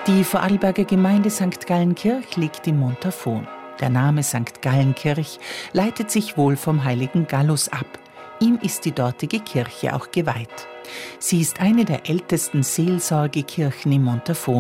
Die Vorarlberger Gemeinde St. Gallenkirch liegt im Montafon. Der Name St. Gallenkirch leitet sich wohl vom heiligen Gallus ab. Ihm ist die dortige Kirche auch geweiht. Sie ist eine der ältesten Seelsorgekirchen im Montafon.